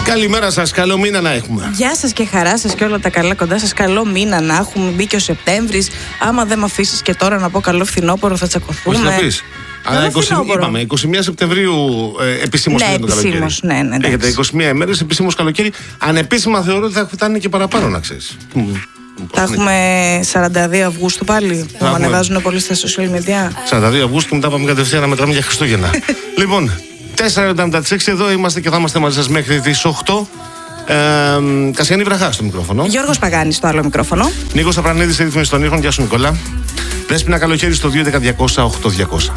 Καλημέρα σας, καλό μήνα να έχουμε. Γεια σας και χαρά σας και όλα τα καλά κοντά σας. Καλό μήνα να έχουμε, μπει και ο Σεπτέμβρης. Άμα δεν με αφήσεις και τώρα να πω καλό φθινόπωρο, θα τσακωθούμε. Πώς θα πεις? Αλλά είπαμε, 21 Σεπτεμβρίου επισήμως είναι το καλοκαίρι. Ναι. Έχετε 21 ημέρες επισήμως καλοκαίρι. Ανεπίσημα θεωρώ ότι θα φτάνει και παραπάνω, να ξέρεις. Θα έχουμε 42 Αυγούστου πάλι, που ανεβάζουν πολύ στα social media. 42 Αυγούστου και μετά πάμε κατευθείαν να μετράμε για Χριστούγεννα. Λοιπόν, 4 λεπτά μετά τις 6 εδώ είμαστε και θα είμαστε μαζί σας μέχρι τις 8. Κασιανή Βραχά στο μικρόφωνο. Γιώργος Παγάνης στο άλλο μικρόφωνο. Νίκος Απρανίδης σε ρύθμιση των ήχων. Γεια σου Νικόλα. Δέσποινα Καλοχέρι στο 211-200-8200.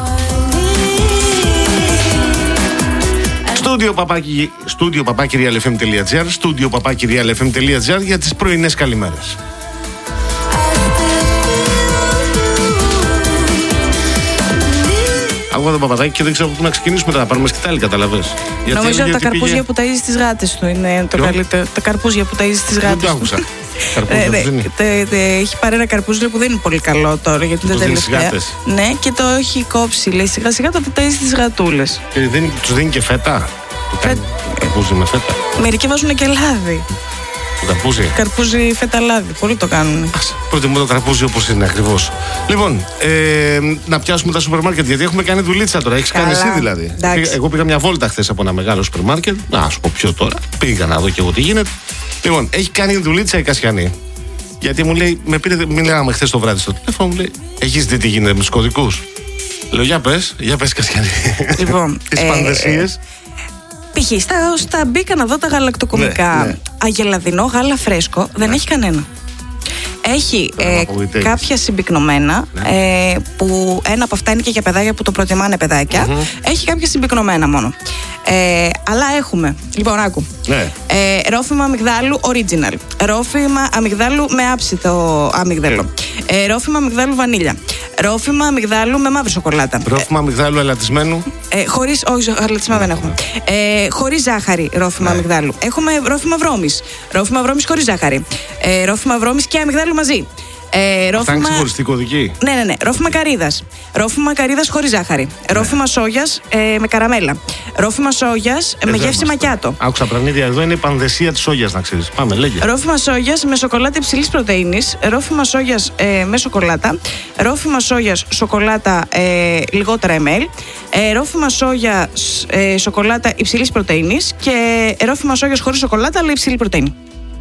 Στούντιο papakirialfm.gr, στούντιο papakirialfm.gr για τις πρωινές καλημέρες. Άκουγα τον Παπαδάκη και δεν ξέρω πού να ξεκινήσουμε τώρα. Να πάρουμε σκητάλη, καταλαβες. Νομίζω ότι τα καρπούζια που ταΐζεις τις γάτες του είναι το καλύτερο. Τα καρπούζια που ταΐζεις τις γάτες του. Δεν το άκουσα. Έχει πάρει ένα καρπούζι που δεν είναι πολύ καλό τώρα, γιατί δεν τελευταία. Ναι, και το έχει κόψει. Λέει σιγά σιγά το ταΐζεις τις γατούλες. Και τους δίνει και φέτα. Καρπούζι με φέτα. Μερικοί βάζουν και λάδι. Καρπούζι. Καρπούζι φέτα λάδι. Πολλοί το κάνουν. Προτιμώ το καρπούζι όπως είναι ακριβώς. Λοιπόν, να πιάσουμε τα σούπερ μάρκετ, γιατί έχουμε κάνει δουλίτσα τώρα. Έχεις κάνει εσύ δηλαδή. Εγώ πήγα μια βόλτα χθες από ένα μεγάλο σούπερ μάρκετ. Να σου πω ποιο τώρα. Πήγα να δω και εγώ τι γίνεται. Λοιπόν, έχει κάνει δουλίτσα η Κασιανή. Γιατί μου λέει, μιλάγαμε χθες το βράδυ στο τηλέφωνο, μου λέει, έχεις δει τι γίνεται με τους κωδικούς? Λέω, για πες Κασιανή. Λοιπόν, τις πανδεσίες. π.χ. στα μπήκα να δω τα γαλακτοκομικά. Ναι. Αγελαδινό γάλα φρέσκο δεν έχει κανένα. Έχει κάποια συμπυκνωμένα, που ένα από αυτά είναι και για παιδάκια που το προτιμάνε παιδάκια. Έχει κάποια συμπυκνωμένα μόνο. Αλλά έχουμε. Λοιπόν, άκου. Ναι. Ρόφημα αμυγδάλου original. Ρόφημα αμυγδάλου με άψητο αμυγδέλο. Ρόφημα αμυγδάλου βανίλια. Ρόφημα αμυγδάλου με μαύρη σοκολάτα. Ρόφημα αμυγδάλου αλατισμένου. Όχι, αλατισμένο δεν έχουμε. Χωρίς ζάχαρη ρόφημα αμυγδάλου. Έχουμε ρόφημα βρώμης. Ρόφημα βρώμης χωρίς ζάχαρη. Ρόφημα βρώμης και αμυγδάλου μαζί. Αυτά είναι ξεχωριστή κωδική. Ναι. Ρόφημα καρύδας. Ρόφημα καρύδας χωρίς ζάχαρη. Ρόφημα σόγιας με καραμέλα. Ρόφημα σόγιας με γεύση μακιάτο. Άκουσα Πρανίδια, εδώ είναι η πανδεσία της σόγιας, να ξέρεις. Πάμε, λέγε. Ρόφημα σόγιας με σοκολάτα υψηλής πρωτεΐνης. Ρόφημα σόγιας με σοκολάτα. Ρόφημα σόγιας σοκολάτα λιγότερα ml. Ρόφημα σόγιας σοκολάτα υψηλής πρωτεΐνης. Και ρόφημα σόγιας χωρίς σοκολάτα αλλά υψηλή πρωτεΐνη.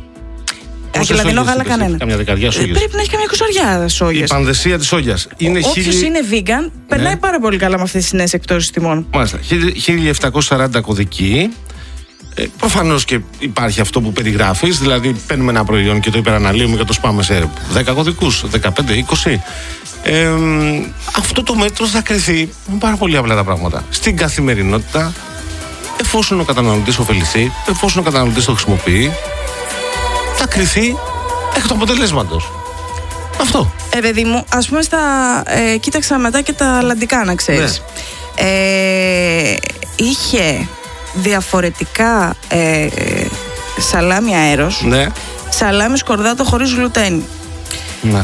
Αγελαδινό γάλα κανένα. Καμιά δεκαριά σόγιας. Πρέπει να έχει καμιά 20 σόγιας. Η πανδεσία της σόγιας. Όποιος είναι vegan, περνάει πάρα πολύ καλά με αυτές τις νέες εκπτώσεις τιμών. Μάλιστα. 1740 κωδικοί. Προφανώς και υπάρχει αυτό που περιγράφεις. Δηλαδή, παίρνουμε ένα προϊόν και το υπεραναλύουμε και το σπάμε σε 10 κωδικούς, 15, 20. Αυτό το μέτρο θα κρυθεί με πάρα πολύ απλά τα πράγματα. Στην καθημερινότητα, εφόσον ο καταναλωτής ωφεληθεί, εφόσον ο καταναλωτής το χρησιμοποιεί, θα κρυθεί εκ του αποτελέσματος. Αυτό. Παιδί μου, ας πούμε κοίταξα μετά και τα αλλαντικά, να ξέρεις. Ναι. Είχε διαφορετικά σαλάμι αέρος, ναι. Σαλάμι σκορδάτο χωρίς γλουτένι, ναι.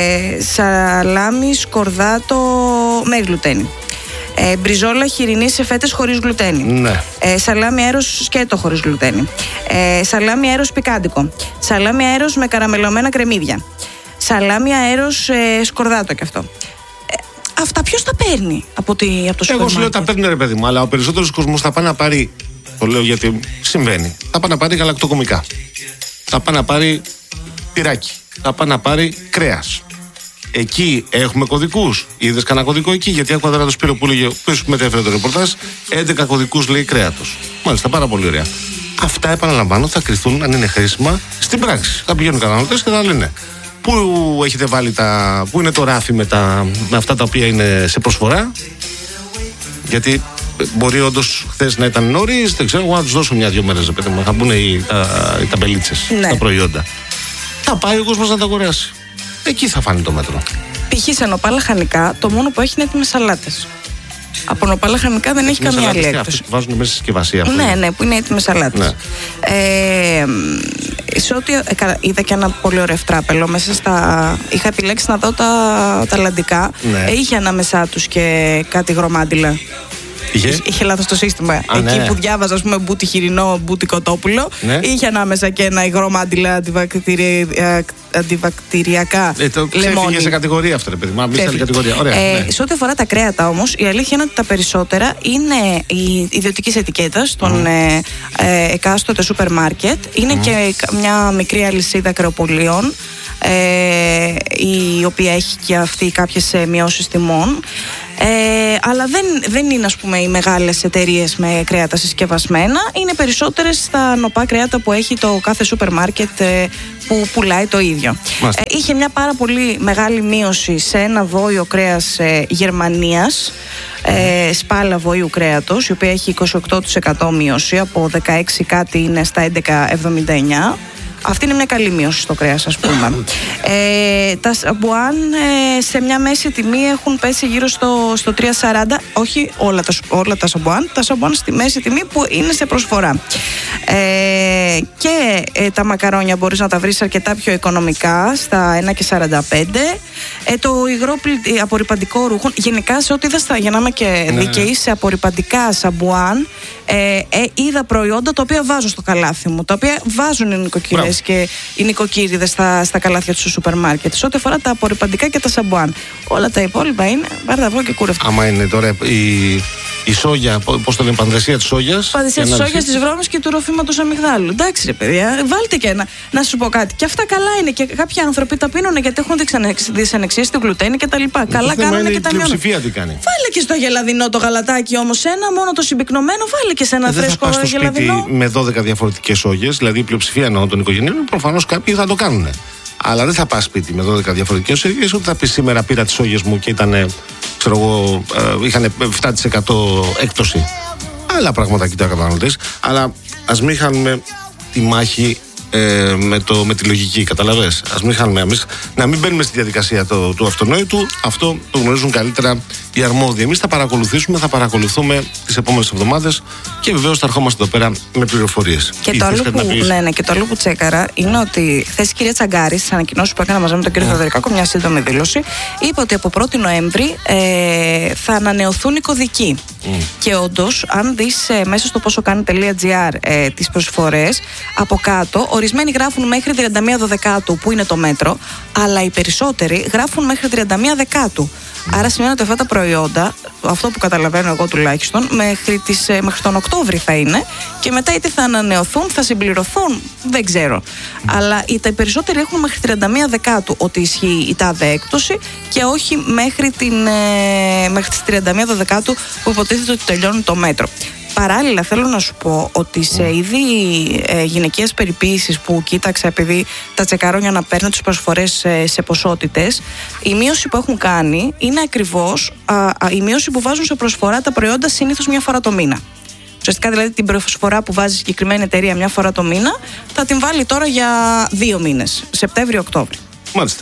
Σαλάμι σκορδάτο με γλουτένι, μπριζόλα χοιρινή σε φέτες χωρίς γλουτένι, ναι. Σαλάμι αέρος σκέτο χωρίς γλουτένι, σαλάμι αέρος πικάντικο, σαλάμι αέρος με καραμελωμένα κρεμμύδια, σαλάμι αέρος σκορδάτο και αυτό. Αυτά ποιος τα παίρνει από το σούπερ μάρκετ? Εγώ σου λέω τα παίρνει ρε παιδί μου, αλλά ο περισσότερος κόσμος θα πάει να πάρει, το λέω γιατί συμβαίνει, θα πάει να πάρει γαλακτοκομικά, θα πάει να πάρει τυράκι, θα πάει να πάρει κρέας. Εκεί έχουμε κωδικούς. Είδες κανένα κωδικό εκεί? Γιατί άκουγα τώρα το Σπύρο που λέγε, ποιος μετέφερε το ρεπορτάζ, 11 κωδικούς λέει κρέατος. Μάλιστα, πάρα πολύ ωραία. Αυτά, επαναλαμβάνω, θα κριθούν αν είναι χρήσιμα στην πράξη. Θα πηγαίνουν οι καταναλωτές και θα λένε πού έχετε βάλει πού είναι το ράφι με αυτά τα οποία είναι σε προσφορά. Γιατί μπορεί όντως χθες να ήταν νωρίς, δεν ξέρω, να τους δώσω 1-2 μέρες, θα μπουν οι ταμπελίτσες, ναι, τα προϊόντα. Θα πάει ο κόσμος να τα αγοράσει. Εκεί θα φάνει το μέτρο. Π.χ. σε νοπά λαχανικά, το μόνο που έχει είναι έτοιμες σαλάτες. Από νοπά λαχανικά δεν έχει καμία άλλη έκπτωση. Βάζουν μέσα στη συσκευασία. Ναι, που είναι έτοιμες σαλάτες. Ναι. Σε ό,τι είδα και ένα πολύ ωραίο ευτράπελο μέσα στα. Είχα επιλέξει να δω τα αλλαντικά. Ναι. Είχε ανάμεσά τους και κάτι γρομάντιλα. Είχε λάθος το σύστημα. Εκεί που διάβαζα, ας πούμε, μπούτι χοιρινό, μπούτι κοτόπουλο, είχε ανάμεσα και ένα υγρό μάντιλα αντιβακτηριακά. Ξέφυγε σε κατηγορία αυτό, ρε παιδί. Σε ό,τι αφορά τα κρέατα όμως, η αλήθεια είναι ότι τα περισσότερα είναι ιδιωτικής ετικέτας των εκάστοτε σούπερ μάρκετ. Είναι και μια μικρή αλυσίδα κρεοπωλείων, η οποία έχει και αυτή κάποιες μειώσεις τιμών. Αλλά δεν είναι, ας πούμε, οι μεγάλες εταιρείες με κρέατα συσκευασμένα. Είναι περισσότερες στα νοπά κρέατα που έχει το κάθε σούπερ μάρκετ που πουλάει το ίδιο. Είχε μια πάρα πολύ μεγάλη μείωση σε ένα βόηο κρέας Γερμανίας, σπάλα βόηου κρέατος, η οποία έχει 28% μείωση, από 16 κάτι είναι στα 11,79. Αυτή είναι μια καλή μείωση στο κρέας, ας πούμε. Τα σαμπουάν σε μια μέση τιμή έχουν πέσει γύρω στο 3,40. Όχι όλα τα σαμπουάν. Τα σαμπουάν στη μέση τιμή που είναι σε προσφορά. Και τα μακαρόνια μπορείς να τα βρεις αρκετά πιο οικονομικά, στα 1,45. Το υγρό απορρυπαντικό ρούχο, γενικά σε ό,τι είδα, για να είμαι και δικαιή, σε απορρυπαντικά σαμπουάν, είδα προϊόντα τα οποία βάζω στο καλάθι μου, τα οποία βάζουν οι νοικοκυρές και οι νοικοκύριδες στα καλάθια του σούπερ μάρκετ. Σε ό,τι αφορά τα απορρυπαντικά και τα σαμπουάν, όλα τα υπόλοιπα είναι μπαρδαβό και κούρευτο. Άμα είναι τώρα η σόγια, πώς το λένε, πανδρεσία της σόγιας. Πανδρεσία της σόγιας, της βρώμης και του ροφήματος αμυγδάλου. Εντάξει, ρε παιδιά, βάλτε και να σου πω κάτι. Και αυτά καλά είναι. Και κάποιοι άνθρωποι τα πίνουν γιατί έχουν δυσανεξίες στη γλουτένη κτλ. Καλά κάνουν και τα μειώνουν. Βάλε και στο γελαδινό το γαλατάκι όμως μόνο το συμπυκνωμένο, βάλε και σε ένα φρέσκο γελαδινό. Δεν θα πας στο σπίτι με 12 διαφορετικές σόγιες, δηλαδή η πλειοψηφία εννοώ των οικογενειών, προφανώς κάποιοι θα το κάνουν. Αλλά δεν θα πας σπίτι με 12 διαφορετικές σόγιες, ούτε θα πεις σήμερα πήρα τις σόγιες μου και ήταν, ξέρω εγώ, είχαν 7% έκπτωση. Άλλα πράγματα κοιτά καταναλωτές. Αλλά ας μην χάνουμε τη μάχη με τη λογική, καταλαβες. Ας μην χάνουμε να μην μπαίνουμε στη διαδικασία του αυτονόητου. Αυτό το γνωρίζουν καλύτερα οι αρμόδιοι. Εμείς θα παρακολουθούμε τις επόμενες εβδομάδες και βεβαίως θα ερχόμαστε εδώ πέρα με πληροφορίες. Και το άλλο που τσέκαρα είναι ότι χθες η κυρία Τσαγκάρη, στις ανακοινώσεις που έκανα μαζί με τον κύριο Θεοδωρικάκο, μια σύντομη δήλωση, είπε ότι από 1η Νοέμβρη θα ανανεωθούν οι κωδικοί. Και όντως, αν δεις μέσα στο πόσο κάνει.gr τις προσφορές, από κάτω, ορισμένοι γράφουν μέχρι 31 Δεκάτου, που είναι το μέτρο, αλλά οι περισσότεροι γράφουν μέχρι 31 Δεκάτου. Άρα σημαίνει ότι αυτά τα προϊόντα, αυτό που καταλαβαίνω εγώ τουλάχιστον, μέχρι τον Οκτώβρη θα είναι, και μετά είτε θα ανανεωθούν, θα συμπληρωθούν, δεν ξέρω. Αλλά οι περισσότεροι έχουν μέχρι 31 Δεκάτου ότι ισχύει η τάδε έκπτωση, και όχι μέχρι τις 31 Δεκάτου που υποτίθεται ότι τελειώνει το μέτρο. Παράλληλα, θέλω να σου πω ότι σε είδη γυναικείας περιποίησης που κοίταξα, επειδή τα τσεκαρόνια να παίρνουν τις προσφορές σε ποσότητες, η μείωση που έχουν κάνει είναι ακριβώς η μείωση που βάζουν σε προσφορά τα προϊόντα συνήθως μια φορά το μήνα. Ουσιαστικά, δηλαδή, την προσφορά που βάζει η συγκεκριμένη εταιρεία μια φορά το μήνα, θα την βάλει τώρα για 2 μήνες, Σεπτέμβριο-Οκτώβριο. Μάλιστα.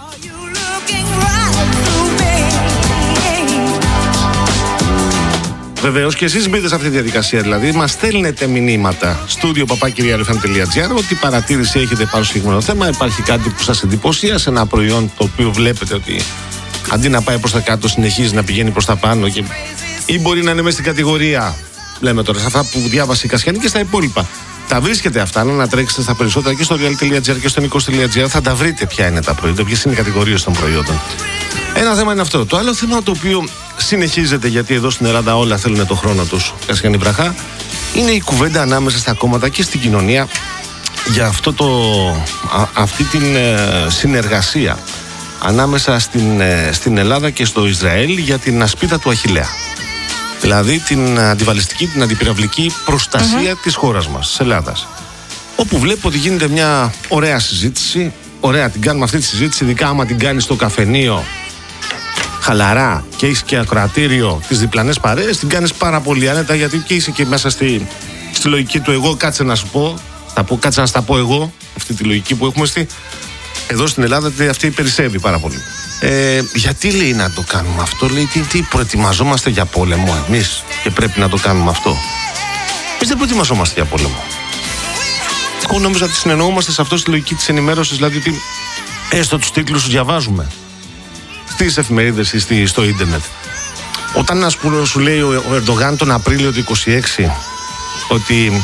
Βεβαίως και εσείς μπείτε σε αυτή τη διαδικασία, δηλαδή μας στέλνετε μηνύματα studio@realfm.gr, ό,τι παρατήρηση έχετε πάνω στο συγκεκριμένο θέμα, υπάρχει κάτι που σας εντυπωσίασε, ένα προϊόν το οποίο βλέπετε ότι αντί να πάει προς τα κάτω συνεχίζει να πηγαίνει προς τα πάνω, ή μπορεί να είναι μέσα στην κατηγορία, λέμε τώρα, σε αυτά που διάβασε η Κασιανή και στα υπόλοιπα. Τα βρίσκετε αυτά, να τρέξετε στα περισσότερα και στο real.gr και στο nikos.gr, θα τα βρείτε ποια είναι τα προϊόντα, ποιες είναι οι κατηγορίες των προϊόντων. Ένα θέμα είναι αυτό. Το άλλο θέμα, το οποίο συνεχίζεται, γιατί εδώ στην Ελλάδα όλα θέλουν το χρόνο τους, Κασιανή Βραχά, είναι η κουβέντα ανάμεσα στα κόμματα και στην κοινωνία για αυτή την συνεργασία ανάμεσα στην Ελλάδα και στο Ισραήλ για την ασπίδα του Αχιλλέα. Δηλαδή την αντιβαλιστική, την αντιπυραυλική προστασία της χώρας μας, της Ελλάδας. Όπου βλέπω ότι γίνεται μια ωραία συζήτηση. Ωραία, την κάνουμε αυτή τη συζήτηση, ειδικά άμα την κάνεις στο καφενείο, χαλαρά, και έχεις και ακροατήριο, τις διπλανές παρέες, την κάνεις πάρα πολύ άνετα, γιατί και είσαι και μέσα στη λογική του εγώ, κάτσε να σου πω, κάτσε να στα πω εγώ, αυτή τη λογική που έχουμε εδώ στην Ελλάδα, αυτή περισσεύει πάρα πολύ. Γιατί λέει να το κάνουμε αυτό, λέει, τι προετοιμαζόμαστε για πόλεμο εμείς και πρέπει να το κάνουμε αυτό. Εμείς δεν προετοιμαζόμαστε για πόλεμο. Εγώ νόμιζα ότι συνεννοούμαστε σε αυτό στη λογική της ενημέρωσης, δηλαδή ότι έστω τους τίτλους τους διαβάζουμε στις εφημερίδες ή στο ίντερνετ. Όταν σου λέει ο Ερντογάν τον Απρίλιο του 26 ότι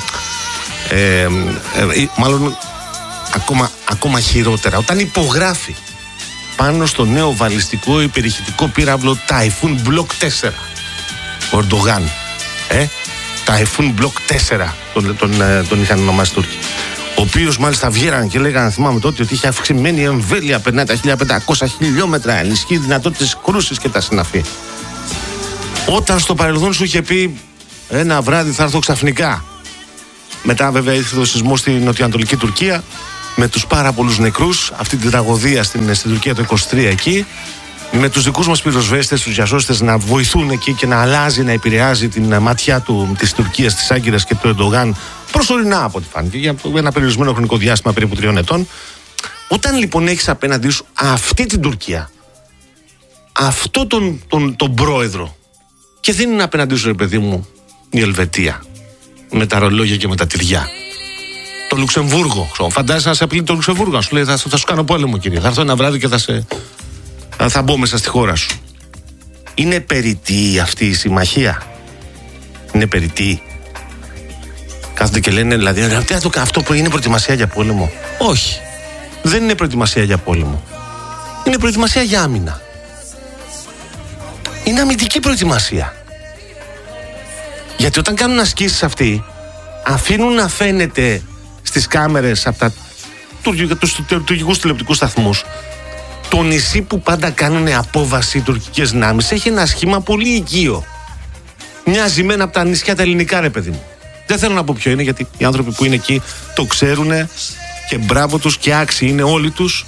μάλλον ακόμα χειρότερα, όταν υπογράφει πάνω στο νέο βαλιστικό υπερηχητικό πύραυλο Typhoon Block 4 ο Ερντογάν, Typhoon Block 4 τον είχαν ονομάσει Τούρκοι, ο οποίος μάλιστα βγαίναν και λέγανε, θυμάμαι τότε, ότι είχε αυξημένη εμβέλεια, περνάει τα 1500 χιλιόμετρα, ενισχύει δυνατότητες κρούσης και τα συναφή. Όταν στο παρελθόν σου είχε πει ένα βράδυ θα έρθω ξαφνικά, μετά βέβαια ήρθε ο σεισμός στην νοτιοανατολική Τουρκία με τους πάρα πολλούς νεκρούς, αυτή την τραγωδία στην Τουρκία το 23 εκεί, με τους δικούς μας πυροσβέστες, τους διασώστες να βοηθούν εκεί και να αλλάζει, να επηρεάζει την ματιά της Τουρκίας, της Άγκυρας και του Ερντογάν προσωρινά από ό,τι φάνηκε, για ένα περιορισμένο χρονικό διάστημα περίπου 3 ετών. Όταν λοιπόν έχεις απέναντί σου αυτή την Τουρκία, αυτό τον πρόεδρο, και δεν είναι απέναντί σου, ρε παιδί μου, η Ελβετία με τα ρολόγια και με τα τυριά, το Λουξεμβούργο, φαντάζεσαι να σε απειλεί το Λουξεμβούργο, να σου λέει θα σου κάνω πόλεμο, κύριε, θα έρθω ένα βράδυ και θα μπω μέσα στη χώρα σου. Είναι περιττή αυτή η συμμαχία? Είναι περιττή? Κάθονται και λένε δηλαδή αυτό που είναι προετοιμασία για πόλεμο. Όχι, δεν είναι προετοιμασία για πόλεμο. Είναι προετοιμασία για άμυνα. Είναι αμυντική προετοιμασία. Γιατί όταν κάνουν ασκήσεις αυτοί, αφήνουν να φαίνεται στις κάμερες από τους τουρκικούς τηλεοπτικούς σταθμούς, το νησί που πάντα κάνουν απόβαση οι τουρκικές δυνάμεις έχει ένα σχήμα πολύ οικείο. Μοιάζει με ένα από τα νησιά τα ελληνικά, ρε παιδί μου. Δεν θέλω να πω ποιο είναι, γιατί οι άνθρωποι που είναι εκεί το ξέρουν και μπράβο τους και άξιοι είναι όλοι τους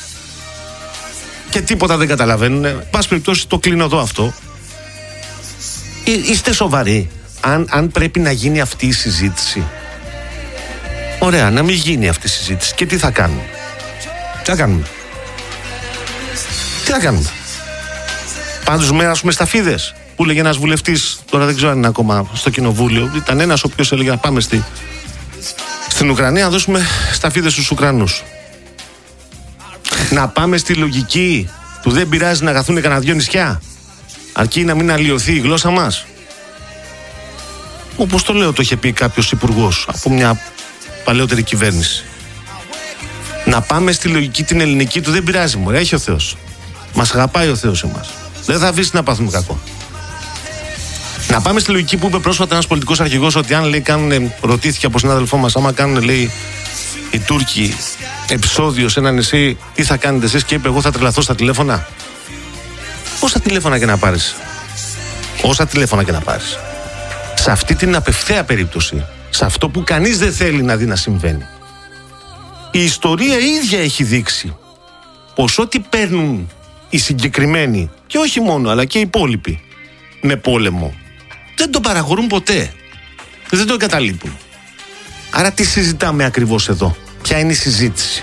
και τίποτα δεν καταλαβαίνουν. Πας περιπτώσει, το κλείνω εδώ αυτό. Είστε σοβαροί? Αν πρέπει να γίνει αυτή η συζήτηση, ωραία, να μην γίνει αυτή η συζήτηση. Και τι θα κάνουμε? Τι θα κάνουμε? Πάντως μέρασουμε σταφίδες, που έλεγε ένας βουλευτής, τώρα δεν ξέρω αν είναι ακόμα στο κοινοβούλιο, ήταν ένας ο οποίος έλεγε να πάμε στην Ουκρανία να δώσουμε σταφίδες στους Ουκρανούς. Να πάμε στη λογική του δεν πειράζει να αγαθούν κανένα δυο νησιά, αρκεί να μην αλλοιωθεί η γλώσσα μας. Όπως το λέω, το είχε πει κάποιος υπουργός από μια παλαιότερη κυβέρνηση. Να πάμε στη λογική την ελληνική του δεν πειράζει, μωρέ, έχει ο Θεός. Μας αγαπάει ο Θεός εμάς. Δεν θα αφήσει να πάθουμε κακό. Να πάμε στη λογική που είπε πρόσφατα ένας πολιτικός αρχηγός, ότι αν λέει ρωτήθηκε από συνάδελφό μας, άμα κάνουν, λέει, οι Τούρκοι επεισόδιο σε ένα νησί, τι θα κάνετε εσείς? Και είπε, εγώ θα τρελαθώ στα τηλέφωνα. Όσα τηλέφωνα και να πάρεις. Σε αυτή την απευθεία περίπτωση, σε αυτό που κανείς δεν θέλει να δει να συμβαίνει, η ιστορία ίδια έχει δείξει πως ό,τι παίρνουν οι συγκεκριμένοι, και όχι μόνο αλλά και οι υπόλοιποι, με πόλεμο, δεν το παραχωρούν ποτέ, δεν το εγκαταλείπουν. Άρα τι συζητάμε ακριβώς εδώ? Ποια είναι η συζήτηση?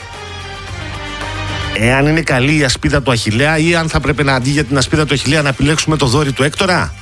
Εάν είναι καλή η ασπίδα του Αχιλλέα, ή αν θα πρέπει να, αντί για την ασπίδα του Αχιλλέα, να επιλέξουμε το δόρυ του Έκτορα?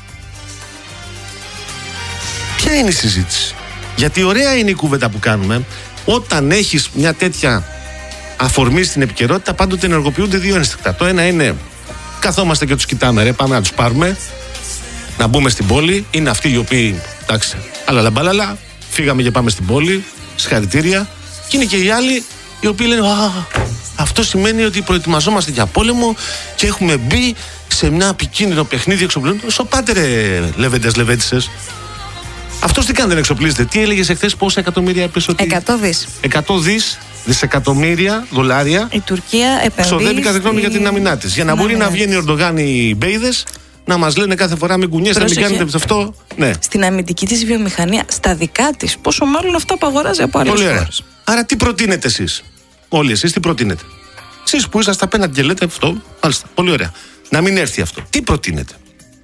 Ποια είναι η συζήτηση? Γιατί ωραία είναι η κουβέντα που κάνουμε. Όταν έχεις μια τέτοια αφορμή στην επικαιρότητα, πάντοτε ενεργοποιούνται δύο ένστικτα. Το ένα είναι, καθόμαστε και τους κοιτάμε, ρε, πάμε να τους πάρουμε, να μπούμε στην πόλη. Είναι αυτοί οι οποίοι, εντάξει, αλαλαμπάλαλα, φύγαμε και πάμε στην πόλη, συγχαρητήρια. Και είναι και οι άλλοι οι οποίοι λένε, αυτό σημαίνει ότι προετοιμαζόμαστε για πόλεμο και έχουμε μπει σε ένα επικίνδυνο παιχνίδι εξοπλισμού. Σοπάτε, ρε, λεβέντες. Αυτός τι κάνει, δεν εξοπλίζεται? Τι έλεγες εχθές, πόσα εκατομμύρια έπαιζε? 100 δις. 100 δισεκατομμύρια δολάρια η Τουρκία επενδύει. Ξοδεύει κάθε χρόνο για την άμυνά της. Για να μπορεί να βγαίνει ο Ερντογάν, οι μπέιδες, να μας λένε κάθε φορά μην κουνιέστε, μην κάνετε αυτό. Ναι. Στην αμυντική της βιομηχανία, στα δικά της, πόσο μάλλον αυτό που αγοράζει από άλλες χώρες. Άρα τι προτείνετε εσείς? Όλοι εσείς τι προτείνετε? Εσείς που είσαστε απέναντι και λέτε αυτό, μάλιστα, πολύ ωραία. Να μην έρθει αυτό. Τι προτείνετε?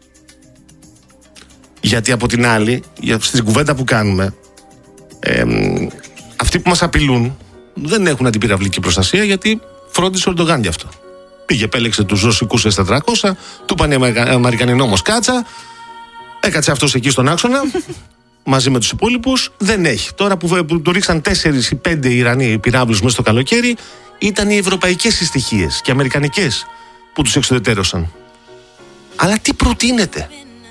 Γιατί από την άλλη, στην κουβέντα που κάνουμε, αυτοί που μας απειλούν δεν έχουν αντιπυραυλική προστασία, γιατί φρόντισε ο Ερντογάν γι' αυτό. Πήγε, επέλεξε τους ρωσικούς S-400, του είπαν οι Αμερικανοί νόμος κάτσα, έκατσε αυτός εκεί στον άξονα, μαζί με τους υπόλοιπους, δεν έχει. Τώρα που του ρίξαν 4 ή 5 Ιρανοί πυράβλους μέσα στο καλοκαίρι, ήταν οι ευρωπαϊκές συστοιχίες και αμερικανικές που τους εξουδετερώσαν. Αλλά τι προτείνεται?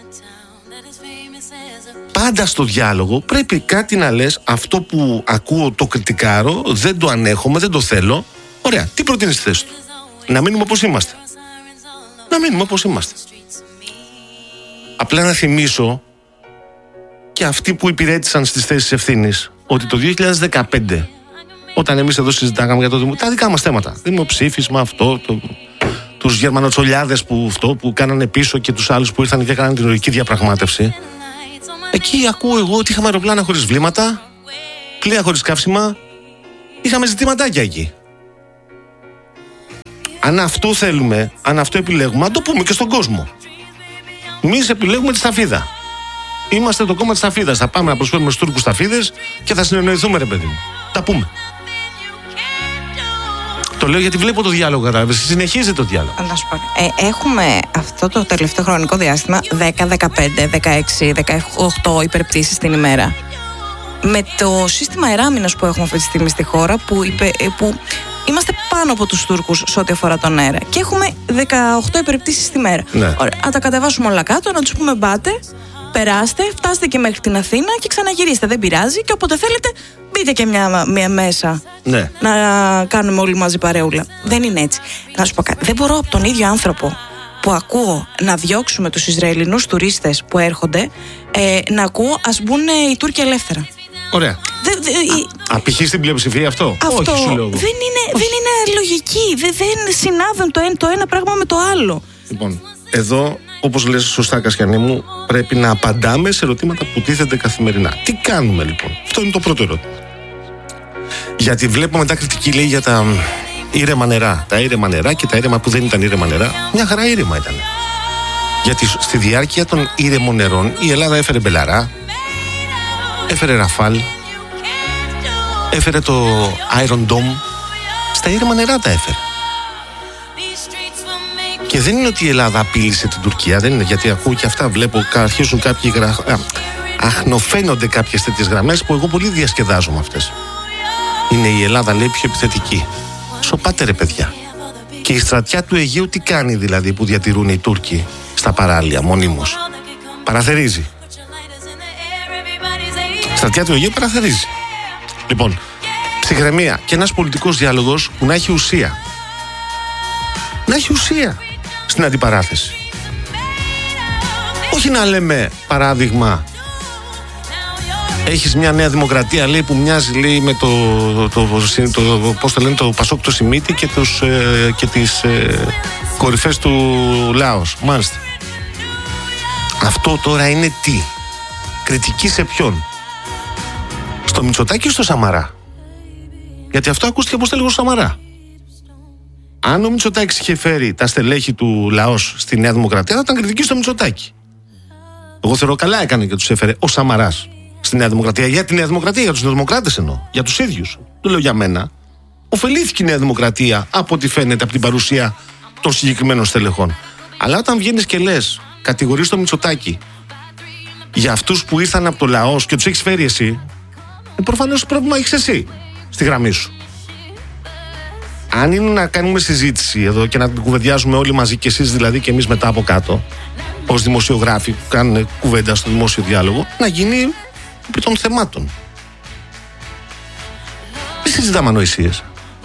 Πάντα στο διάλογο πρέπει κάτι να λες. Αυτό που ακούω το κριτικάρω, δεν το ανέχομαι, δεν το θέλω. Ωραία, τι προτείνεις στη θέση του? Να μείνουμε όπως είμαστε. Να μείνουμε όπως είμαστε. Απλά να θυμίσω και αυτοί που υπηρέτησαν στις θέσεις ευθύνης ότι το 2015, όταν εμείς εδώ συζητάγαμε για τα δικά μας θέματα, δημοψήφισμα, αυτό, τους Γερμανοτσολιάδες που κάνανε πίσω και τους άλλους που ήρθαν και έκαναν την ορική διαπραγμάτευση, εκεί ακούω εγώ ότι είχαμε αεροπλάνα χωρίς βλήματα, πλοία χωρίς καύσιμα, είχαμε ζητηματάκια εκεί. Αν αυτό θέλουμε, αν αυτό επιλέγουμε, να το πούμε και στον κόσμο. Εμείς επιλέγουμε τη σταφίδα. Είμαστε το κόμμα της σταφίδας. Θα πάμε να προσφέρουμε στους Τούρκους σταφίδες και θα συνεννοηθούμε, ρε παιδί μου. Τα πούμε. Το λέω γιατί βλέπω το διάλογο, κατάλαβες. Συνεχίζεται το διάλογο. Να σου πω. Έχουμε αυτό το τελευταίο χρονικό διάστημα 10, 15, 16, 18 υπερπτήσεις την ημέρα. Με το σύστημα αεράμινας που έχουμε αυτή τη στιγμή στη χώρα, που είμαστε πάνω από τους Τούρκους σε ό,τι αφορά τον αέρα. Και έχουμε 18 υπερπτήσεις τη μέρα. Ναι. Ωραία, να τα κατεβάσουμε όλα κάτω, να τους πούμε μπάτε, περάστε, φτάστε και μέχρι την Αθήνα και ξαναγυρίστε. Δεν πειράζει και όποτε θέλετε μπείτε και μια μέσα. Ναι. Να κάνουμε όλοι μαζί παρέουλα. Δεν είναι έτσι. Να σου πω κάτι. Δεν μπορώ από τον ίδιο άνθρωπο που ακούω να διώξουμε τους Ισραηλινούς τουρίστες που έρχονται, να ακούω ας μπουν οι Τούρκοι ελεύθερα. Ωραία. Απηχεί στην πλειοψηφία αυτό? Αυτό όχι, σου λέω. δεν είναι λογική. Δεν συνάδουν το ένα πράγμα με το άλλο. Λοιπόν, εδώ, όπως λες σωστά, Κασιανή μου, πρέπει να απαντάμε σε ερωτήματα που τίθενται καθημερινά. Τι κάνουμε λοιπόν? Αυτό είναι το πρώτο ερώτημα. Γιατί βλέπω μετά κριτική, λέει, για τα ήρεμα νερά. Τα ήρεμα νερά και τα ήρεμα που δεν ήταν ήρεμα νερά. Μια χαρά ήρεμα ήταν. Γιατί στη διάρκεια των ήρεμων νερών η Ελλάδα έφερε Μπελαρά, έφερε Ραφάλ, έφερε το Iron Dome. Στα ήρεμα νερά τα έφερε. Και δεν είναι ότι η Ελλάδα απείλησε την Τουρκία, δεν είναι, γιατί ακούω και αυτά, βλέπω, αρχίζουν κάποιοι αχνοφαίνονται κάποιες τέτοιες γραμμές που εγώ πολύ διασκεδάζω με αυτές. Είναι η Ελλάδα, λέει, πιο επιθετική. Σοπάτε, ρε παιδιά. Και η στρατιά του Αιγαίου τι κάνει δηλαδή, που διατηρούν οι Τούρκοι στα παράλια μονίμως? Παραθερίζει. Η στρατιά του Αιγαίου παραθερίζει. Λοιπόν, ψυχραιμία και ένας πολιτικός διάλογος που να έχει ουσία. Να έχει ουσία στην αντιπαράθεση. Όχι να λέμε, παράδειγμα, έχεις μια Νέα Δημοκρατία, λέει, που μοιάζει, λέει, με πώς το λένε, το Πασόκ του Σιμίτη και τις κορυφές του Λάος. Μάλιστα. Αυτό τώρα είναι τι? Κριτική σε ποιον? Στο Μητσοτάκη ή στο Σαμαρά? Γιατί αυτό ακούστηκε πως έλεγε ο Σαμαρά. Αν ο Μητσοτάκης είχε φέρει τα στελέχη του Λαός στη Νέα Δημοκρατία, θα ήταν κριτική στο Μητσοτάκη. Εγώ θεωρώ καλά έκανε και τους έφερε ο Σαμαράς στη Νέα Δημοκρατία. Για τη Νέα Δημοκρατία, για τους Δημοκράτες εννοώ. Για τους ίδιους. Το λέω για μένα. Ωφελήθηκε η Νέα Δημοκρατία από ό,τι φαίνεται από την παρουσία των συγκεκριμένων στελεχών. Αλλά όταν βγαίνεις και λες, κατηγορείς το Μητσοτάκη για αυτούς που ήρθαν από το Λαός και τους έχεις φέρει εσύ, προφανώς το πρόβλημα έχεις εσύ στη γραμμή σου. Αν είναι να κάνουμε συζήτηση εδώ και να την κουβεντιάζουμε όλοι μαζί, και εσείς δηλαδή και εμείς μετά από κάτω, ως δημοσιογράφοι που κάνουν κουβέντα στο δημόσιο διάλογο, να γίνει επί των θεμάτων. Μην συζητάμε ανοησίες.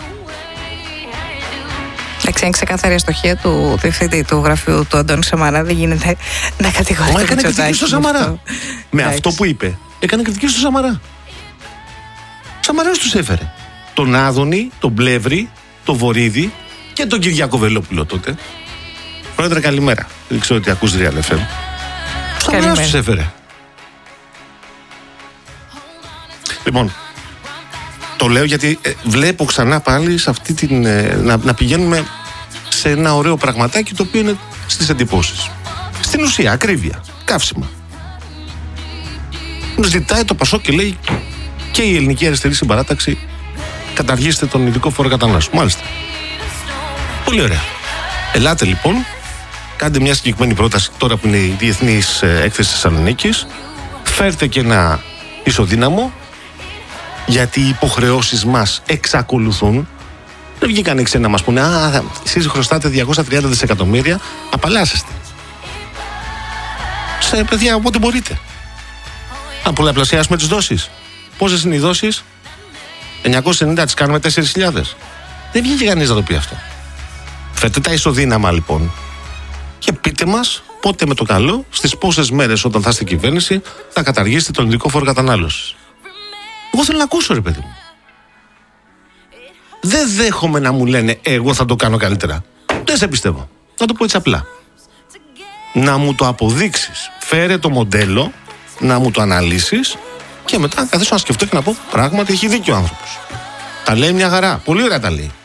Εντάξει, είναι ξεκάθαρη αστοχία του διευθυντή του γραφείου του Αντώνη Σαμαρά. Δεν γίνεται να κατηγορεί. Μα έκανε κριτική στο Σαμαρά. Με αυτό που είπε, έκανε κριτική στο Σαμαρά. Ο Σαμαράς τους έφερε. Τον Άδωνη, τον Πλεύρη, τον Βορίδη και τον Κυριάκο Βελόπουλο τότε. Πρόεδρε, καλημέρα. Δεν ξέρω ότι ακούς Real FM. Ο Σαμαράς τους έφερε. Λοιπόν, το λέω γιατί βλέπω ξανά πάλι σε αυτή την, να πηγαίνουμε σε ένα ωραίο πραγματάκι το οποίο είναι στις εντυπώσεις. Στην ουσία, ακρίβεια, καύσιμα. Ζητάει το Πασόκ και λέει και η Ελληνική Αριστερή Συμπαράταξη, καταργήστε τον ειδικό φόρο κατανάλωσης. Μάλιστα. Πολύ ωραία. Ελάτε λοιπόν, κάντε μια συγκεκριμένη πρόταση τώρα που είναι η Διεθνής Έκθεση Θεσσαλονίκης. Φέρτε και ένα ισοδύναμο, γιατί οι υποχρεώσεις μας εξακολουθούν. Δεν βγήκαν οι ξένοι να μας πούνε, εσείς χρωστάτε 230 δισεκατομμύρια, απαλλάσσεστε. παιδιά, όποτε μπορείτε. Να πολλαπλασιάσουμε τις δόσεις. Πόσες είναι οι δόσεις? 990, τις κάνουμε 4.000. Δεν βγήκε κανείς να το πει αυτό. Φέρτε τα ισοδύναμα λοιπόν και πείτε μας πότε με το καλό, στις πόσες μέρες όταν θα είστε κυβέρνηση, θα καταργήσετε τον ειδικό φόρο κατανάλωσης. Εγώ θέλω να ακούσω, ρε παιδί μου. Δεν δέχομαι να μου λένε εγώ θα το κάνω καλύτερα. Δεν σε πιστεύω. Να το πω έτσι απλά. Να μου το αποδείξεις. Φέρε το μοντέλο, να μου το αναλύσεις και μετά να καθίσω να σκεφτώ και να πω πράγματι έχει δίκιο ο άνθρωπος. Τα λέει μια χαρά. Πολύ ωραία τα λέει.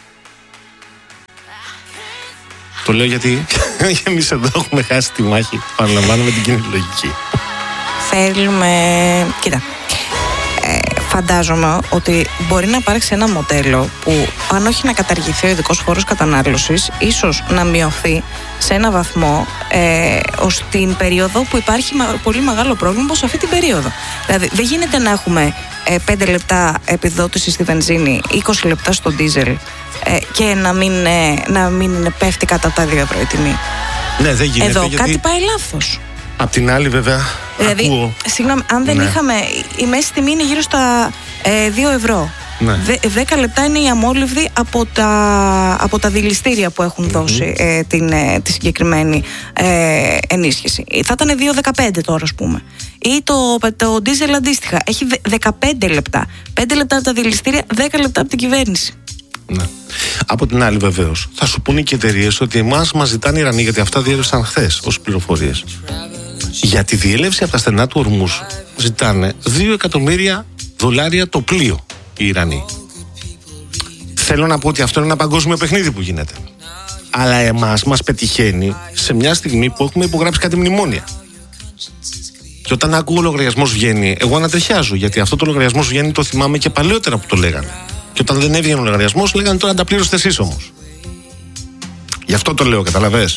Το λέω γιατί εμείς εδώ έχουμε χάσει τη μάχη, παραλαμβάνω, με την κοινή λογική. Θέλουμε... Κοίτα, φαντάζομαι ότι μπορεί να υπάρξει ένα μοντέλο που αν όχι να καταργηθεί ο ειδικός φόρος κατανάλωσης, ίσως να μειωθεί σε ένα βαθμό ως την περίοδο που υπάρχει πολύ μεγάλο πρόβλημα, όπως αυτή την περίοδο. Δηλαδή δεν γίνεται να έχουμε 5 λεπτά επιδότηση στη βενζίνη, 20 λεπτά στο ντίζελ και να μην πέφτει κατά τα 2 ευρώ η τιμή. Ναι, δεν γίνεται. Εδώ κάτι πάει λάθος. Απ' την άλλη βέβαια δηλαδή, ακούω. Συγγνώμη, αν δεν είχαμε, η μέση τιμή είναι γύρω στα 2 ευρώ. Ναι. 10 λεπτά είναι η αμόλυβδη από τα δηληστήρια που έχουν δώσει τη συγκεκριμένη ενίσχυση. Θα ήταν 2,15 τώρα, ας πούμε. Ή το ντίζελ αντίστοιχα. Έχει 15 λεπτά. 5 λεπτά από τα δηληστήρια, 10 λεπτά από την κυβέρνηση. Ναι. Από την άλλη, βεβαίως, θα σου πούνε και οι εταιρείες ότι εμάς μας ζητάνε οι Ιρανοί, γιατί αυτά διέλευσαν χθες ως πληροφορίες. Για τη διέλευση από τα στενά του Ορμούς ζητάνε $2 εκατομμύρια το πλοίο οι Ιρανοί. Θέλω να πω ότι αυτό είναι ένα παγκόσμιο παιχνίδι που γίνεται. Αλλά εμάς μας πετυχαίνει σε μια στιγμή που έχουμε υπογράψει κάτι μνημόνια. Και όταν ακούω ο λογαριασμός βγαίνει, εγώ ανατριχιάζω, γιατί αυτό το λογαριασμός βγαίνει, το θυμάμαι και παλαιότερα που το λέγανε. Και όταν δεν έβγαινε ο λογαριασμός, λέγανε τώρα να τα πλήρωσετε εσείς όμως. Γι' αυτό το λέω, καταλαβες.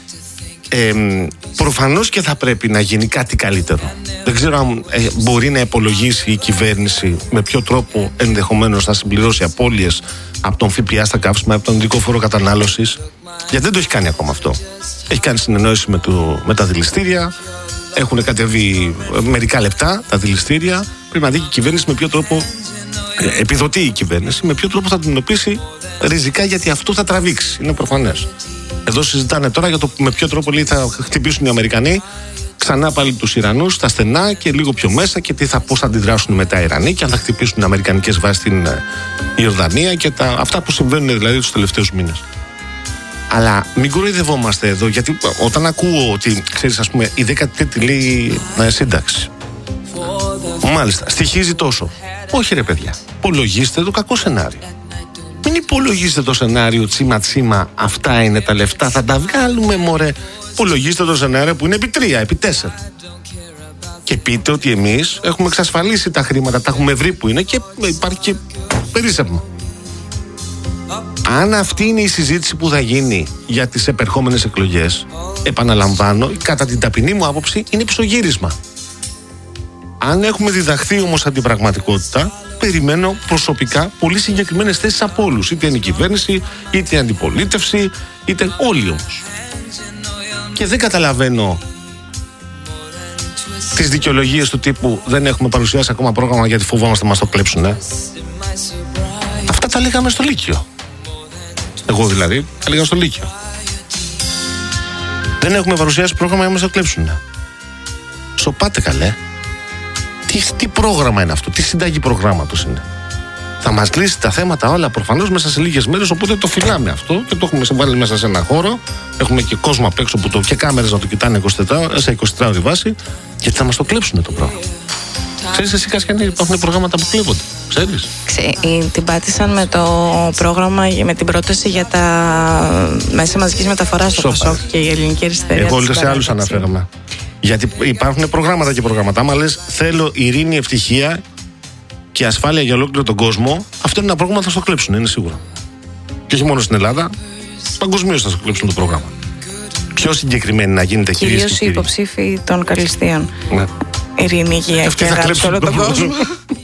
Προφανώς και θα πρέπει να γίνει κάτι καλύτερο. Δεν ξέρω αν μπορεί να υπολογίσει η κυβέρνηση με ποιο τρόπο ενδεχομένως θα συμπληρώσει απώλειες από τον ΦΠΑ στα καύσιμα, από τον ειδικό φόρο κατανάλωσης. Γιατί δεν το έχει κάνει ακόμα αυτό. Έχει κάνει συνεννόηση με τα δηληστήρια. Έχουν κατεβεί μερικά λεπτά τα δηληστήρια. Πρέπει να δει η κυβέρνηση με ποιο τρόπο, επιδοτεί η κυβέρνηση, με ποιο τρόπο θα αντιμετωπίσει ριζικά, γιατί αυτό θα τραβήξει. Είναι προφανές. Εδώ συζητάνε τώρα για το με ποιο τρόπο, λέει, θα χτυπήσουν οι Αμερικανοί ξανά πάλι τους Ιρανούς στα στενά και λίγο πιο μέσα, και πώς θα αντιδράσουν μετά οι Ιρανοί και αν θα χτυπήσουν οι αμερικανικές βάσεις στην Ιορδανία και αυτά που συμβαίνουν δηλαδή τους τελευταίους μήνες. Αλλά μην κοροϊδευόμαστε εδώ, γιατί όταν ακούω ότι, ξέρεις, ας πούμε, η 13η λέει σύνταξη. Μάλιστα, στοιχίζει τόσο. Όχι, ρε παιδιά, υπολογίστε το κακό σενάριο. Μην υπολογίστε το σενάριο τσίμα-τσίμα, αυτά είναι τα λεφτά, θα τα βγάλουμε, μωρέ. Υπολογίστε το σενάριο που είναι επί 3, επί 4. Και πείτε ότι εμείς έχουμε εξασφαλίσει τα χρήματα, τα έχουμε βρει που είναι και υπάρχει και περίσσευμα. Αν αυτή είναι η συζήτηση που θα γίνει για τις επερχόμενες εκλογές, επαναλαμβάνω, κατά την ταπεινή μου άποψη, είναι ψωγύρισμα. Αν έχουμε διδαχθεί όμως από την πραγματικότητα, περιμένω προσωπικά πολύ συγκεκριμένες θέσεις από όλους. Είτε είναι η κυβέρνηση, είτε η αντιπολίτευση, είτε όλοι όμως. Και δεν καταλαβαίνω τις δικαιολογίες του τύπου δεν έχουμε παρουσιάσει ακόμα πρόγραμμα γιατί φοβόμαστε να μας το κλέψουνε. Αυτά τα λέγαμε στο Λύκειο. Εγώ δηλαδή, τα λέγαμε στο Λύκειο. Δεν έχουμε παρουσιάσει πρόγραμμα για να μας το κλέψουνε. Σοπάτε καλέ. Τι πρόγραμμα είναι αυτό, τι συνταγή προγράμματος είναι. Θα μας λύσει τα θέματα όλα προφανώς μέσα σε λίγες μέρες, οπότε το φυλάμε αυτό και το έχουμε βάλει μέσα σε ένα χώρο. Έχουμε και κόσμο απ' έξω και κάμερες να το κοιτάνε σε 24 ώρη βάση, γιατί θα μας το κλέψουν το πρόγραμμα. Ξέρεις εσύ, Κάσια, υπάρχουν προγράμματα που κλέβονται, ξέρεις. Την πάτησαν με το πρόγραμμα, με την πρόταση για τα μέσα μαζικής μεταφοράς στο ΠΑΣΟΚ και η Ελληνική Αριστερά. Εγώ σε άλλους αναφέρομαι. Γιατί υπάρχουν προγράμματα και προγράμματα. Άμα λες θέλω ειρήνη, ευτυχία και ασφάλεια για ολόκληρο τον κόσμο, αυτό είναι ένα πρόγραμμα που θα στο κλέψουν, είναι σίγουρο. Και όχι μόνο στην Ελλάδα, παγκοσμίως θα στο κλέψουν το πρόγραμμα. Πιο συγκεκριμένη να γίνεται, κυρίες και κύριοι. Κυρίως οι υποψήφοι των καλυστείων. Ναι. Ειρήνη, υγεία και αγάπη σε όλο τον κόσμο.